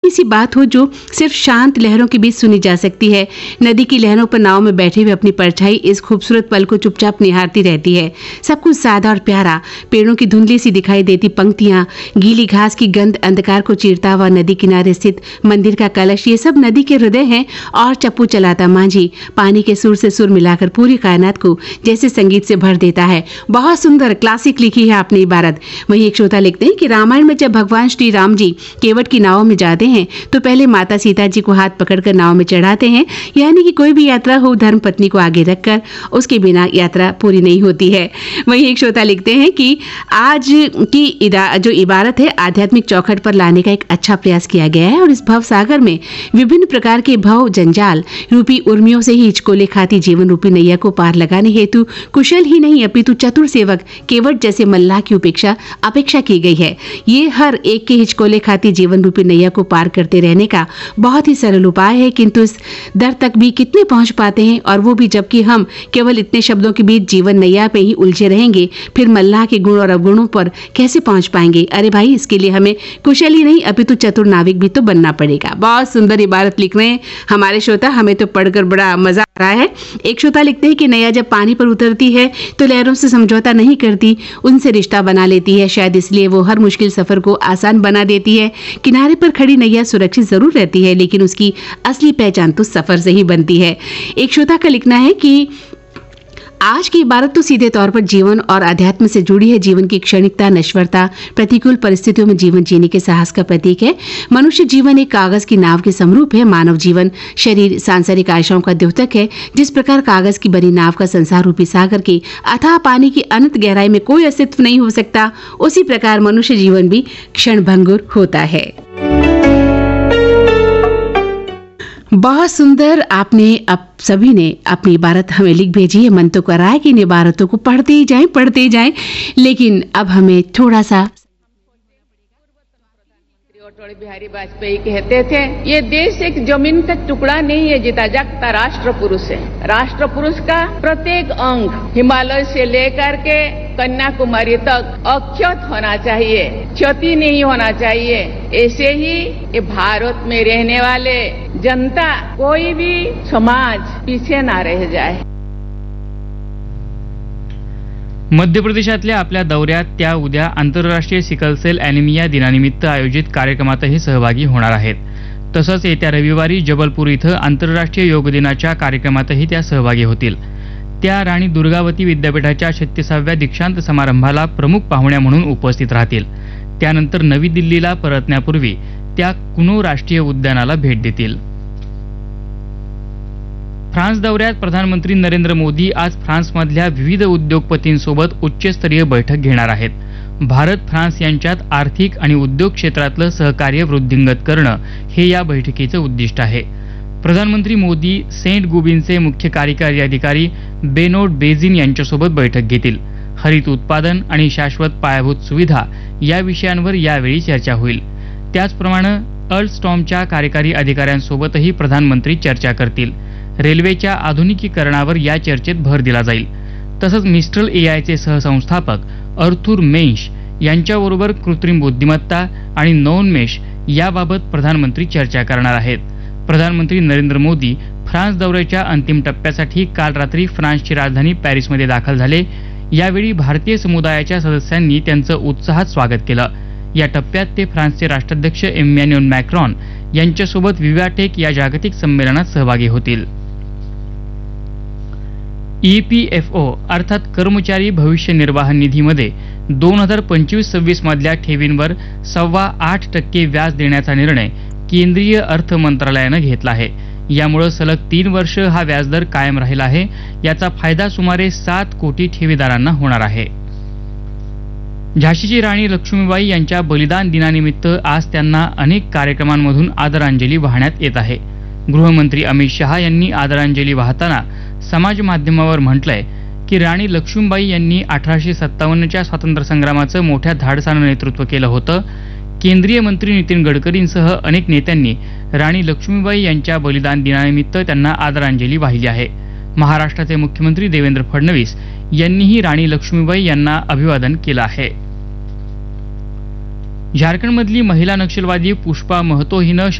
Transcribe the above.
छोटी सी बात हो जो सिर्फ शांत लहरों के बीच सुनी जा सकती है। नदी की लहरों पर नाव में बैठे हुए अपनी परछाई इस खूबसूरत पल को चुपचाप निहारती रहती है। सब कुछ सादा और प्यारा, पेड़ों की धुंधली सी दिखाई देती पंक्तियां, गीली घास की गंध अंधकार को चीरता हुआ नदी किनारे स्थित मंदिर का कलश, ये सब नदी के हृदय हैं। और चप्पू चलाता मांझी पानी के सुर से सुर मिलाकर पूरी कायनात को जैसे संगीत से भर देता है। बहुत सुंदर क्लासिक लिखी है आपने इबारत। वहीं एक श्रोता लिखते हैं कि रामायण में जब भगवान श्री राम जी केवट की नाव में जाते हैं तो पहले माता सीता जी को हाथ पकड़कर नाव में चढ़ाते हैं, यानी कि कोई भी यात्रा हो धर्म पत्नी को आगे रखकर उसके बिना यात्रा पूरी नहीं होती है। वहीं एक श्रोता लिखते हैं कि आज की जो इबारत है आध्यात्मिक चौखट पर लाने का एक अच्छा प्रयास किया गया है और इस भव सागर में विभिन्न प्रकार के भव जंजाल रूपी उर्मियों से ही हिचकोले खाती जीवन रूपी नैया को पार लगाने हेतु कुशल ही नहीं अपितु चतुर सेवक केवट जैसे मल्लाह की अपेक्षा की गई है। ये हर एक के हिचकोले खाती जीवन रूपी नैया को पार करते रहने का बहुत ही सरल उपाय है, किंतु इस दर तक भी कितने पहुंच पाते हैं, और वो भी जबकि हम केवल इतने शब्दों के बीच जीवन नैया पे ही उलझे रहेंगे, फिर मल्लाह के गुण और अवगुणों पर कैसे पहुंच पाएंगे। अरे भाई, इसके लिए हमें कुशल ही नहीं अपितु चतुर नाविक भी तो बनना पड़ेगा। बहुत सुंदर इबारत लिख रहे हैं हमारे श्रोता, हमें तो पढ़कर बड़ा मजा आ रहा है। एक श्रोता लिखते हैं कि नैया जब पानी पर उतरती है तो लहरों से समझौता नहीं करती, उनसे रिश्ता बना लेती है। शायद इसलिए वो हर मुश्किल सफर को आसान बना देती है। किनारे पर खड़ी नैया सुरक्षित जरूर रहती है, लेकिन उसकी असली पहचान तो सफर से ही बनती है। एक श्रोता का लिखना है कि आज की इबारत तो सीधे तौर पर जीवन और अध्यात्म से जुड़ी है। जीवन की क्षणिकता, नश्वरता, प्रतिकूल परिस्थितियों में जीवन जीने के साहस का प्रतीक है। मनुष्य जीवन एक कागज की नाव के समरूप है। मानव जीवन शरीर सांसारिक आशाओं का द्योतक है। जिस प्रकार कागज की बनी नाव का संसार रूपी सागर के अथाह पानी की अनंत गहराई में कोई अस्तित्व नहीं हो सकता, उसी प्रकार मनुष्य जीवन भी क्षणभंगुर होता है। बहुत सुंदर आपने अब सभी ने अपनी इबारत हमें लिख भेजी है। मन तो कर रहा है कि इन इबारतों को पढ़ते ही जाएं, लेकिन अब हमें थोड़ा सा अटल बिहारी वाजपेयी कहते थे, ये देश एक जमीन का टुकड़ा नहीं है, जीता जागता राष्ट्र पुरुष है। राष्ट्र पुरुष का प्रत्येक अंग हिमालय से लेकर के कन्याकुमारी तक अक्षत होना चाहिए, क्षति नहीं होना चाहिए। ऐसे ही ये भारत में रहने वाले जनता, कोई भी समाज पीछे ना रह जाए। मध्य प्रदेशातल्या आपल्या दौऱ्यात त्या उद्या आंतरराष्ट्रीय सिकलसेल ॲनिमिया दिनानिमित्त आयोजित कार्यक्रमातही सहभागी होणार आहेत। तसंच येत्या रविवारी जबलपूर इथं आंतरराष्ट्रीय योग दिनाच्या कार्यक्रमातही त्या सहभागी होतील। त्या राणी दुर्गावती विद्यापीठाच्या 36व्या दीक्षांत समारंभाला प्रमुख पाहुण्या म्हणून उपस्थित राहतील। त्यानंतर नवी दिल्लीला परतण्यापूर्वी त्या कुनो राष्ट्रीय उद्यानाला भेट देतील। फ्रान्स दौऱ्यात प्रधानमंत्री नरेंद्र मोदी आज फ्रान्समधल्या विविध उद्योगपतींसोबत उच्चस्तरीय बैठक घेणार आहेत। भारत फ्रान्स यांच्यात आर्थिक आणि उद्योग क्षेत्रातलं सहकार्य वृद्धिंगत करणं हे या बैठकीचं उद्दिष्ट आहे। प्रधानमंत्री मोदी सेंट गुबिनचे मुख्य कार्यकारी अधिकारी बेनोड बेझिन यांच्यासोबत बैठक घेतील। हरित उत्पादन आणि शाश्वत पायाभूत सुविधा या विषयांवर यावेळी चर्चा होईल। त्याचप्रमाणे अल्स्टॉमच्या कार्यकारी अधिकाऱ्यांसोबतही प्रधानमंत्री चर्चा करतील। रेल्वेच्या आधुनिकीकरणावर या चर्चेत भर दिला जाईल। तसंच मिस्ट्रल एआयचे सहसंस्थापक अर्थुर मेंश यांच्याबरोबर कृत्रिम बुद्धिमत्ता आणि नवोन्मेष याबाबत प्रधानमंत्री चर्चा करणार आहेत। प्रधानमंत्री नरेंद्र मोदी फ्रान्स दौऱ्याच्या अंतिम टप्प्यासाठी काल रात्री फ्रान्सची राजधानी पॅरिसमध्ये दाखल झाले। यावेळी भारतीय समुदायाच्या सदस्यांनी त्यांचं उत्साहात स्वागत केलं। या टप्प्यात ते फ्रान्सचे राष्ट्राध्यक्ष इमॅन्युएल मॅक्रॉन यांच्यासोबत विवाटेक या जागतिक संमेलनात सहभागी होतील। EPFO अर्थात कर्मचारी भविष्य निर्वाह निधीमध्ये 2025-26 मधल्या ठेवींवर 8.25% व्याज देण्याचा निर्णय केंद्रीय अर्थ मंत्रालयानं घेतला आहे। यामुळे सलग 3 वर्ष हा व्याजदर कायम राहिला आहे। याचा फायदा सुमारे 7 कोटी ठेवीदारांना होणार आहे। झाशीची राणी लक्ष्मीबाई यांच्या बलिदान दिनानिमित्त आज त्यांना अनेक कार्यक्रमांमधून आदरांजली वाहण्यात येत आहे। गृहमंत्री अमित शहा यांनी आदरांजली वाहताना समाज माध्यमावर म्हटलंय की राणी लक्ष्मीबाई यांनी 1857च्या स्वातंत्र्य संग्रामाचं मोठ्या धाडसानं नेतृत्व केलं होतं। केंद्रीय मंत्री नितीन गडकरींसह अनेक नेत्यांनी राणी लक्ष्मीबाई यांच्या बलिदान दिनानिमित्त त्यांना आदरांजली वाहिली आहे। महाराष्ट्राचे मुख्यमंत्री देवेंद्र फडणवीस यांनीही राणी लक्ष्मीबाई यांना अभिवादन केलं आहे। झारखंडमधली महिला नक्षलवादी पुष्पा महतो हिनं